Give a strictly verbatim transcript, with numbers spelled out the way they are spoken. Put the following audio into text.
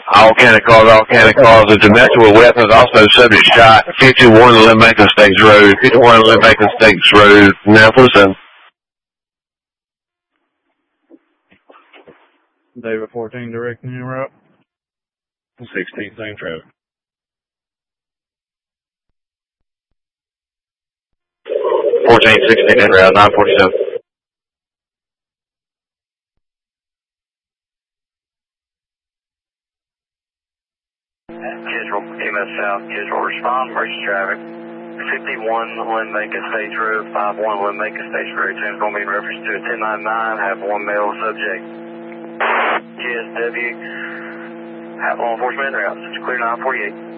All county cars, all county cars are domestic with weapons, also subject shot. fifty-one Lynn Macon Stakes Road, fifty-one Lynn Macon Stakes Road, nine forty-seven. David fourteen, directing you route. sixteen, same traffic. fourteen, sixteen, route, nine forty-seven. Kisrell, M S South, Kisrell, respond, emergency traffic. fifty-one Lynn Macon Stage Road, fifty-one Lynn Macon Stage Road. It's going to be in reference to a ten ninety-nine, have one male subject. G S W, have law enforcement in route. It's clear nine forty-eight.